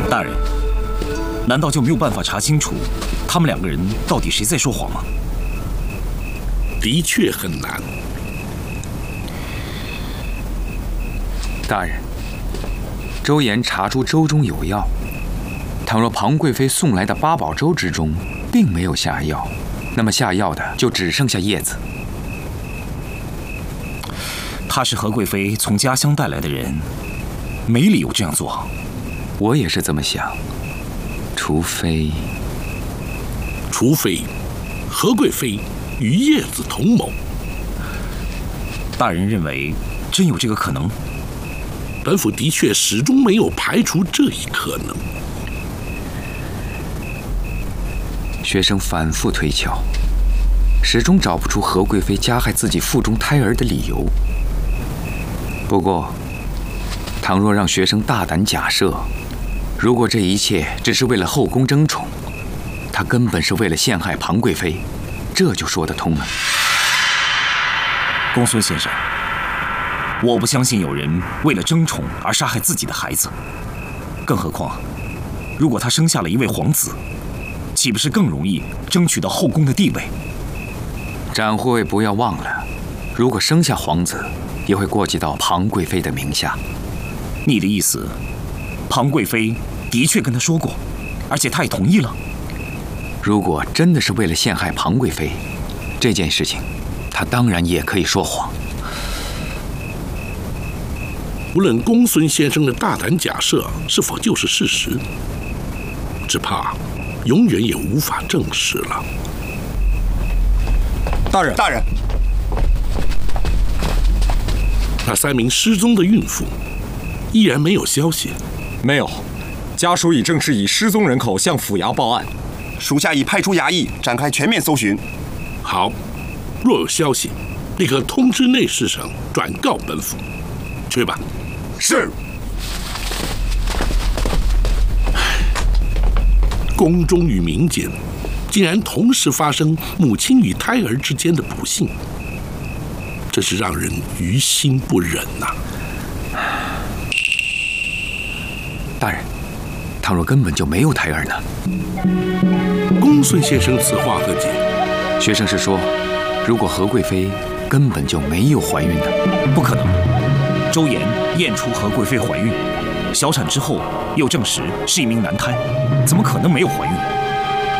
大人，难道就没有办法查清楚他们两个人到底谁在说谎吗？ 的确很难。 大人，周岩查出粥中有药，倘若庞贵妃送来的八宝粥之中并没有下药，那么下药的就只剩下叶子。 他是何贵妃从家乡带来的人，没理由这样做。 我也是这么想，除非何贵妃与叶子同谋。 大人认为真有这个可能？ 本府的确始终没有排除这一可能。 学生反复推敲，始终找不出何贵妃加害自己腹中胎儿的理由。不过，倘若让学生大胆假设，如果这一切只是为了后宫争宠，他根本是为了陷害庞贵妃，这就说得通了。 公孙先生，我不相信有人为了争宠而杀害自己的孩子，更何况，如果他生下了一位皇子，岂不是更容易争取到后宫的地位？ 展护卫不要忘了，如果生下皇子，也会过继到庞贵妃的名下。 你的意思，庞贵妃的确跟他说过，而且他也同意了？ 如果真的是为了陷害庞贵妃，这件事情，他当然也可以说谎。 无论公孙先生的大胆假设是否就是事实，只怕永远也无法证实了。 大人， 那3名失踪的孕妇依然没有消息。 没有，家属已正式以失踪人口向府衙报案，属下已派出衙役展开全面搜寻。 好，若有消息，立刻通知内侍省转告本府。去吧。 是。 宫中与民间竟然同时发生母亲与胎儿之间的不幸，真是让人于心不忍呐。 大人，倘若根本就没有胎儿呢？ 公孙先生此话何解？ 学生是说，如果何贵妃根本就没有怀孕呢？ 不可能。周岩验出何贵妃怀孕，小产之后又证实是一名男胎，怎么可能没有怀孕？